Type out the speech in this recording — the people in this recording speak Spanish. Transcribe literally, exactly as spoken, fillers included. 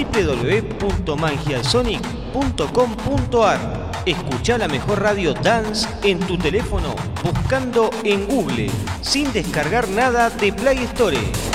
w w w punto mangiasonic punto com punto a r. Escucha la mejor radio dance en tu teléfono buscando en Google, sin descargar nada de Play Store.